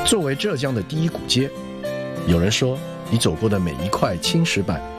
作为浙江的第一古街，有人说你走过的每一块青石板